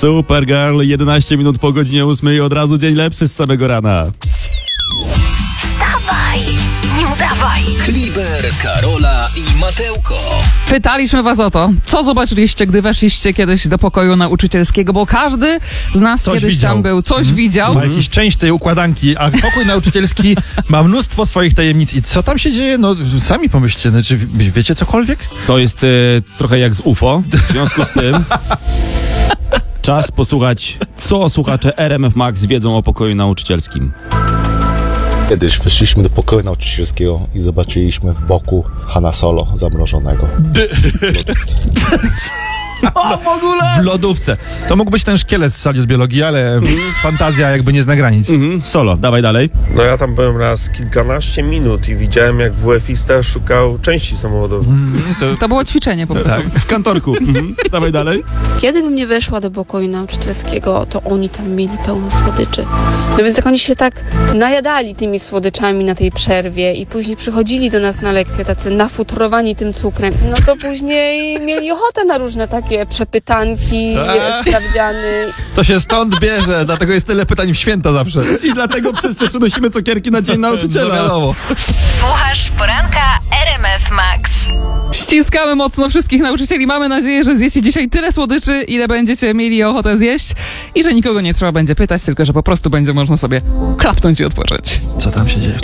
Supergirl, 11 minut po godzinie 8 i od razu dzień lepszy z samego rana. Wstawaj, nie udawaj. Kliber, Karola i Mateuko. Pytaliśmy was o to, co zobaczyliście, gdy weszliście kiedyś do pokoju nauczycielskiego, bo każdy z nas Coś kiedyś widział. tam był, coś widział. Ma jakiś część tej układanki, a pokój nauczycielski ma mnóstwo swoich tajemnic. I co tam się dzieje? No sami pomyślcie, czy wiecie cokolwiek? To jest trochę jak z UFO, w związku z tym czas posłuchać, co słuchacze RMF Max wiedzą o pokoju nauczycielskim. Kiedyś weszliśmy do pokoju nauczycielskiego i zobaczyliśmy w boku Hanna Solo zamrożonego. O, w ogóle! W lodówce. To mógł być ten szkielet z sali od biologii, ale fantazja jakby nie zna granic. Solo, dawaj dalej. No ja tam byłem raz kilkanaście minut i widziałem, jak WF-ista szukał części samochodowych. To było ćwiczenie po prostu. Tak, w kantorku. Dawaj dalej. Kiedy bym nie weszła do pokoju nauczycielskiego, to oni tam mieli pełno słodyczy. No więc jak oni się tak najadali tymi słodyczami na tej przerwie i później przychodzili do nas na lekcje tacy nafutrowani tym cukrem, no to później mieli ochotę na różne takie przepytanki, sprawdziany. To się stąd bierze, dlatego jest tyle pytań w święta zawsze. I dlatego wszyscy przynosimy cukierki na Dzień No Nauczyciela. wiadomo. Słuchasz poranka RMF Max. Ściskamy mocno wszystkich nauczycieli. Mamy nadzieję, że zjecie dzisiaj tyle słodyczy, ile będziecie mieli ochotę zjeść i że nikogo nie trzeba będzie pytać, tylko że po prostu będzie można sobie klapnąć i odpocząć. Co tam się dzieje w